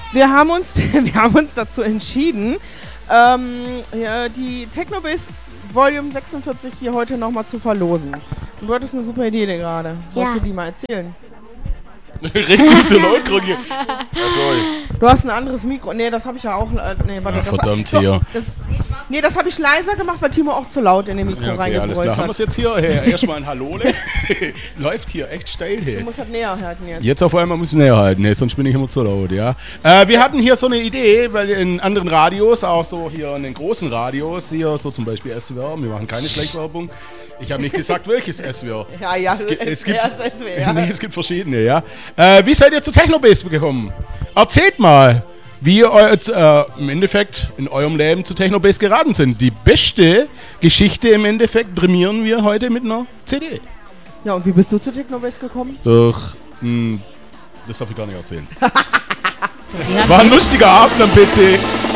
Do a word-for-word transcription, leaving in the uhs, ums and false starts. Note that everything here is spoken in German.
Wir haben uns, wir haben uns dazu entschieden, ähm, ja, die Technobase Volume sechsundvierzig hier heute nochmal zu verlosen. Und du hattest eine super Idee gerade. Wolltest Ja. du die mal erzählen? Red nicht so laut, Kroggi. Oh, sorry. Du hast ein anderes Mikro. Nee, das habe ich ja auch. Äh, nee, warte, Ja, das verdammt, doch, hier. Das, nee, das habe ich leiser gemacht, weil Timo auch zu laut in dem Mikro Ja, okay, alles reingebrüllt klar. Haben wir hat. es jetzt hier? Hey, erstmal ein Hallo. Ne? Läuft hier echt steil. Du Hey. musst halt näher halten jetzt. Jetzt auf einmal muss ich näher halten, nee, sonst bin ich immer zu laut, ja. Äh, wir hatten hier so eine Idee, weil in anderen Radios, auch so hier in den großen Radios, hier so zum Beispiel S W R, wir machen keine Schleichwerbung. Ich habe nicht gesagt, welches S W R. Ja, ja, es gibt, es S W gibt, R ist S W R. nee, es gibt verschiedene, ja. Äh, wie seid ihr zu Technobase gekommen? Erzählt mal, wie ihr äh, im Endeffekt in eurem Leben zu Technobase geraten sind. Die beste Geschichte im Endeffekt prämieren wir heute mit einer C D. Ja, und wie bist du zu Technobase gekommen? Durch, mh, das darf ich gar nicht erzählen. War ein lustiger Abend am P C.